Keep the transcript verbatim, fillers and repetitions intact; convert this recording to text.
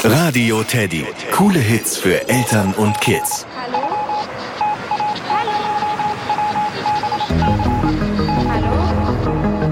Radio Teddy. Coole Hits für Eltern und Kids. Hallo?